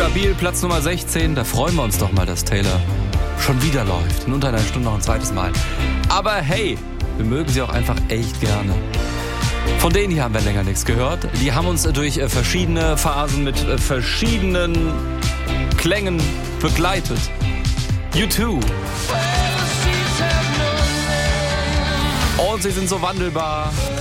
Stabil Platz Nummer 16. Da freuen wir uns doch mal, dass Taylor schon wieder läuft. In unter einer Stunde noch ein zweites Mal. Aber hey, wir mögen sie auch einfach echt gerne. Von denen hier haben wir länger nichts gehört. Die haben uns durch verschiedene Phasen mit verschiedenen Klängen begleitet. U2. Und sie sind so wandelbar.